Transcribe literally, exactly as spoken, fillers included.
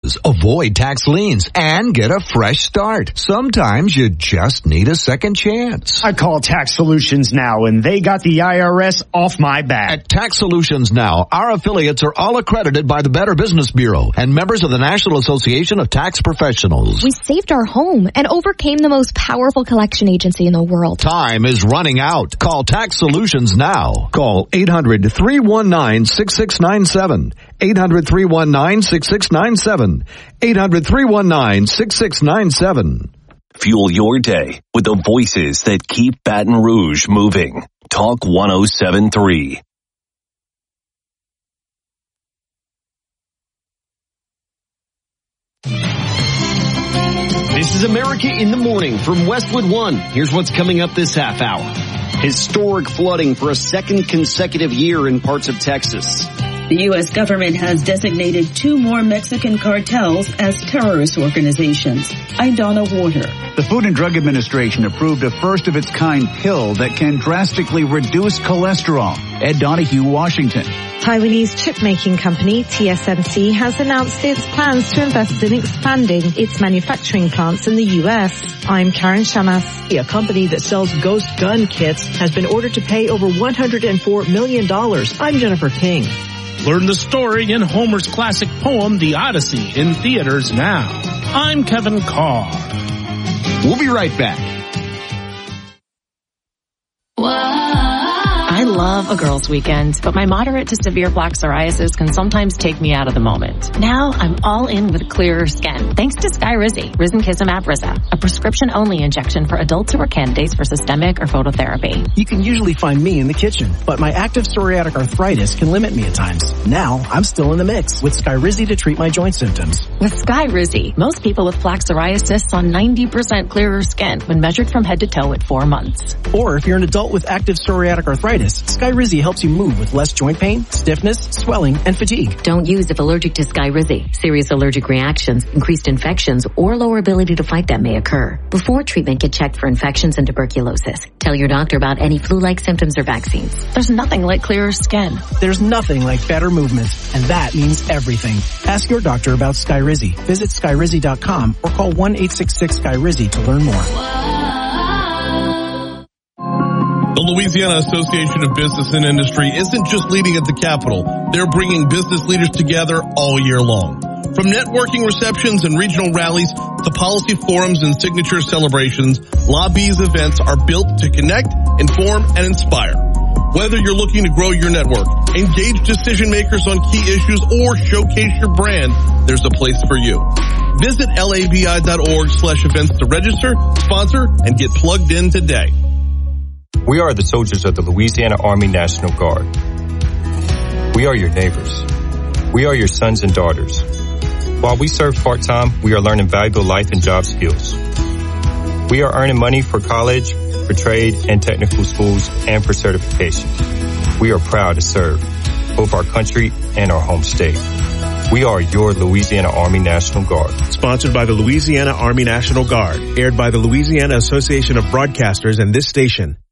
Avoid tax liens and get a fresh start. Sometimes you just need a second chance. I call Tax Solutions Now, and they got the I R S off my back. At Tax Solutions Now, our affiliates are all accredited by the Better Business Bureau and members of the National Association of Tax Professionals. We saved our home and overcame the most powerful collection agency in the world. Time is running out. Call Tax Solutions now. Call eight hundred, three one nine, six six nine seven. eight hundred, three one nine, six six nine seven. eight hundred, three one nine, six six nine seven. Fuel your day with the voices that keep Baton Rouge moving. Talk one oh seven point three. This is America in the Morning from Westwood One. Here's what's coming up this half hour. Historic flooding for a second consecutive year in parts of Texas. The U S government has designated two more Mexican cartels as terrorist organizations. Idonna Water. The Food and Drug Administration approved a first-of-its-kind pill that can drastically reduce cholesterol. Ed Donahue, Washington. Taiwanese chip-making company T S M C has announced its plans to invest in expanding its manufacturing plants in the U S. I'm Karen Shamas. A company that sells ghost gun kits has been ordered to pay over one hundred four million dollars. I'm Jennifer King. Learn the story in Homer's classic poem, The Odyssey, in theaters now. I'm Kevin Carr. We'll be right back. I love a girls' weekend, but my moderate to severe plaque psoriasis can sometimes take me out of the moment. Now I'm all in with clearer skin, thanks to Skyrizi, Risankizumab Riza, a prescription-only injection for adults who are candidates for systemic or phototherapy. You can usually find me in the kitchen, but my active psoriatic arthritis can limit me at times. Now I'm still in the mix with Skyrizi to treat my joint symptoms. With Skyrizi, most people with plaque psoriasis saw ninety percent clearer skin when measured from head to toe at four months. Or if you're an adult with active psoriatic arthritis, Skyrizi helps you move with less joint pain, stiffness, swelling, and fatigue. Don't use if allergic to Skyrizi. Serious allergic reactions, increased infections, or lower ability to fight them may occur. Before treatment, get checked for infections and tuberculosis. Tell your doctor about any flu-like symptoms or vaccines. There's nothing like clearer skin. There's nothing like better movement, and that means everything. Ask your doctor about Skyrizi. Visit Skyrizi dot com or call one eight six six Skyrizi to learn more. The Louisiana Association of Business and Industry isn't just leading at the Capitol. They're bringing business leaders together all year long. From networking receptions and regional rallies to policy forums and signature celebrations, Lobby's events are built to connect, inform, and inspire. Whether you're looking to grow your network, engage decision makers on key issues, or showcase your brand, there's a place for you. Visit labi.org slash events to register, sponsor, and get plugged in today. We are the soldiers of the Louisiana Army National Guard. We are your neighbors. We are your sons and daughters. While we serve part-time, we are learning valuable life and job skills. We are earning money for college, for trade and technical schools, and for certifications. We are proud to serve both our country and our home state. We are your Louisiana Army National Guard. Sponsored by the Louisiana Army National Guard. Aired by the Louisiana Association of Broadcasters and this station.